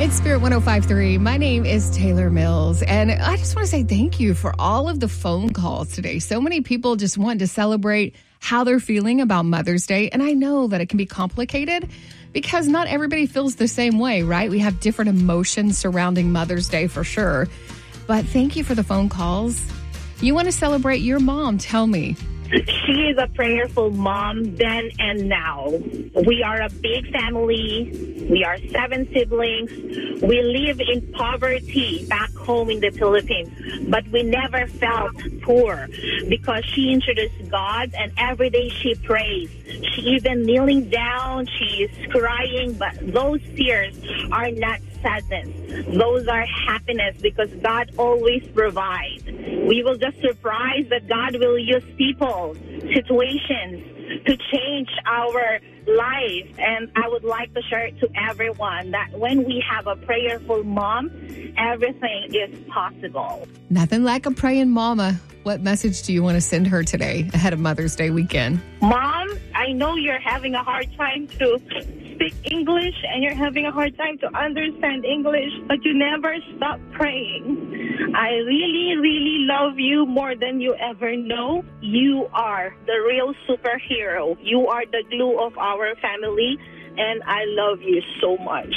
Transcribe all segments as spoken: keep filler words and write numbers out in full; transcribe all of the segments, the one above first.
It's Spirit one oh five point three. My name is Taylor Mills, and I just want to say thank you for all of the phone calls today. So many people just want to celebrate how they're feeling about Mother's Day, and I know that it can be complicated because not everybody feels the same way, right? We have different emotions surrounding Mother's Day for sure. But thank you for the phone calls. You want to celebrate your mom, tell me. She is a prayerful mom then and now. We are a big family. We are seven siblings. We live in poverty back home in the Philippines, but we never felt poor because she introduced God, and every day she prays. She even kneeling down, she is crying, but those tears are not sadness. Those are happiness because God always provides. We will just surprise that God will use people, situations to change our life. And I would like to share it to everyone that when we have a prayerful mom, everything is possible. Nothing like a praying mama. What message do you want to send her today ahead of Mother's Day weekend? Mom, I know you're having a hard time to speak English and you're having a hard time to understand English, but you never stop praying. I really, really love you more than you ever know. You are the real superhero. You are the glue of our family, and I love you so much.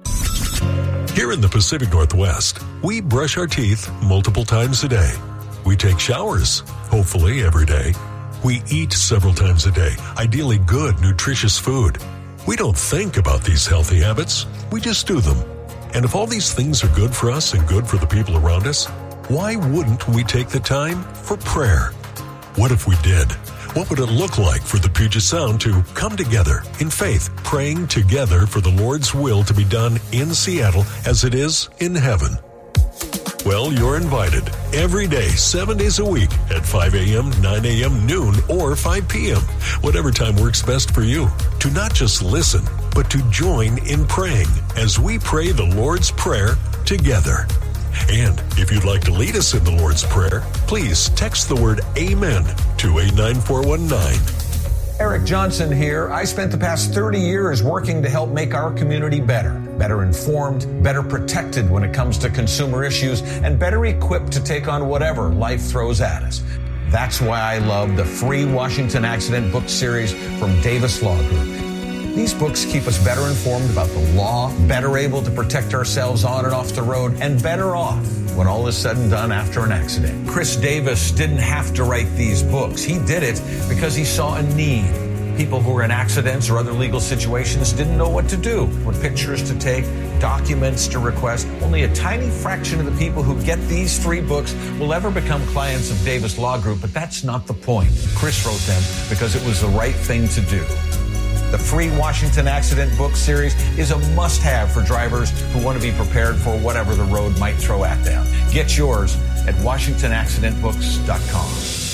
Here in the Pacific Northwest, we brush our teeth multiple times a day. We take showers, hopefully every day. We eat several times a day, ideally good, nutritious food. We don't think about these healthy habits, we just do them. And if all these things are good for us and good for the people around us, why wouldn't we take the time for prayer? What if we did? What would it look like for the Puget Sound to come together in faith, praying together for the Lord's will to be done in Seattle as it is in heaven? Well, you're invited every day, seven days a week at five a.m., nine a.m., noon, or five p.m., whatever time works best for you, to not just listen, but to join in praying as we pray the Lord's Prayer together. And if you'd like to lead us in the Lord's Prayer, please text the word AMEN to eight nine four one nine. Eric Johnson here. I spent the past thirty years working to help make our community better. Better informed, better protected when it comes to consumer issues, and better equipped to take on whatever life throws at us. That's why I love the free Washington Accident book series from Davis Law Group. These books keep us better informed about the law, better able to protect ourselves on and off the road, and better off when all is said and done after an accident. Chris Davis didn't have to write these books. He did it because he saw a need. People who were in accidents or other legal situations didn't know what to do, what pictures to take, documents to request. Only a tiny fraction of the people who get these three books will ever become clients of Davis Law Group, but that's not the point. Chris wrote them because it was the right thing to do. The free Washington Accident book series is a must-have for drivers who want to be prepared for whatever the road might throw at them. Get yours at washington accident books dot com.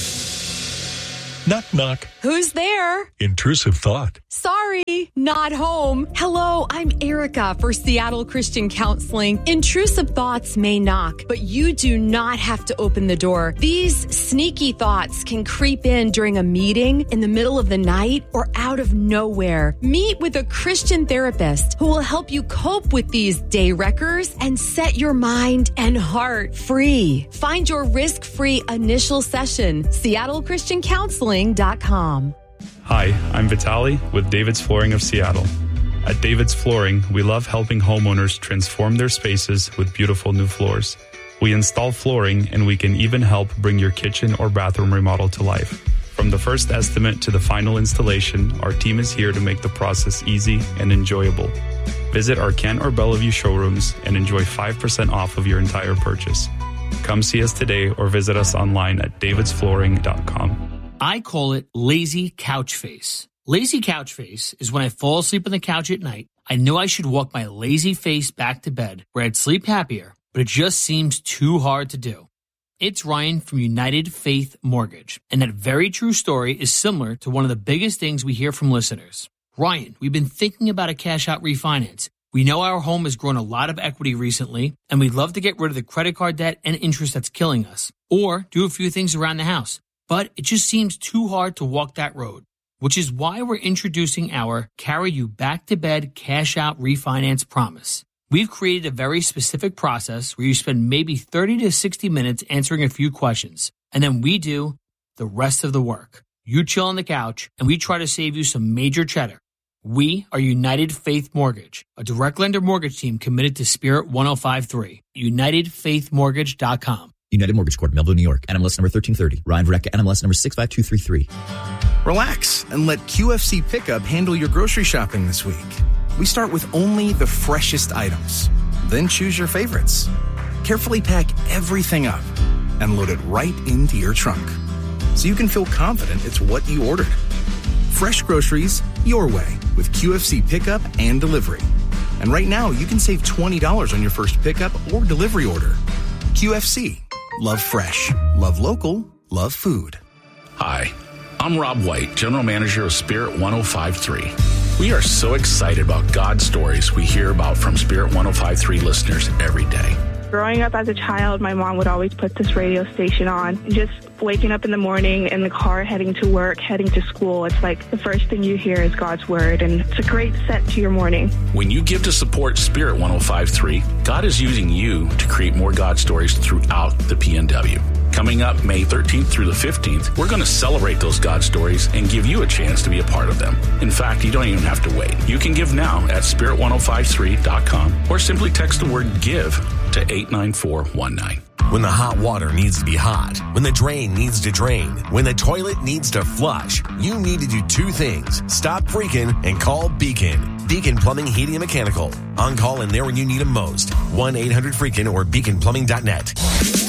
Knock, knock. Who's there? Intrusive thought. Sorry, not home. Hello, I'm Erica for Seattle Christian Counseling. Intrusive thoughts may knock, but you do not have to open the door. These sneaky thoughts can creep in during a meeting, in the middle of the night, or out of nowhere. Meet with a Christian therapist who will help you cope with these day wreckers and set your mind and heart free. Find your risk-free initial session, seattle christian counseling dot com. Hi, I'm Vitali with David's Flooring of Seattle. At David's Flooring, we love helping homeowners transform their spaces with beautiful new floors. We install flooring, and we can even help bring your kitchen or bathroom remodel to life. From the first estimate to the final installation, our team is here to make the process easy and enjoyable. Visit our Kent or Bellevue showrooms and enjoy five percent off of your entire purchase. Come see us today or visit us online at davids flooring dot com. I call it lazy couch face. Lazy couch face is when I fall asleep on the couch at night. I know I should walk my lazy face back to bed where I'd sleep happier, but it just seems too hard to do. It's Ryan from United Faith Mortgage, and that very true story is similar to one of the biggest things we hear from listeners. Ryan, we've been thinking about a cash-out refinance. We know our home has grown a lot of equity recently, and we'd love to get rid of the credit card debt and interest that's killing us, or do a few things around the house. But it just seems too hard to walk that road, which is why we're introducing our Carry You Back to Bed Cash Out Refinance Promise. We've created a very specific process where you spend maybe thirty to sixty minutes answering a few questions, and then we do the rest of the work. You chill on the couch, and we try to save you some major cheddar. We are United Faith Mortgage, a direct lender mortgage team committed to Spirit one oh five point three. United Faith Mortgage dot com. United Mortgage Corp, Melville, New York. N M L S number thirteen thirty. Ryan Varecka, N M L S number six five two three three. Relax and let Q F C Pickup handle your grocery shopping this week. We start with only the freshest items. Then choose your favorites. Carefully pack everything up and load it right into your trunk, so you can feel confident it's what you ordered. Fresh groceries your way with Q F C Pickup and Delivery. And right now, you can save twenty dollars on your first pickup or delivery order. Q F C. Love fresh. Love local. Love food. Hi, I'm Rob White, General Manager of Spirit one oh five point three. We are so excited about God stories we hear about from Spirit one oh five point three listeners every day. Growing up as a child, my mom would always put this radio station on. Just waking up in the morning in the car, heading to work, heading to school, it's like the first thing you hear is God's word, and it's a great set to your morning. When you give to support Spirit one oh five point three, God is using you to create more God stories throughout the P N W. Coming up May thirteenth through the fifteenth, we're going to celebrate those God stories and give you a chance to be a part of them. In fact, you don't even have to wait. You can give now at spirit one oh five three dot com or simply text the word GIVE to eight nine four one nine. When the hot water needs to be hot, when the drain needs to drain, when the toilet needs to flush, you need to do two things. Stop freaking and call Beacon. Beacon Plumbing, Heating, and Mechanical. On call and there when you need them most. one eight hundred freakin or beacon plumbing dot net.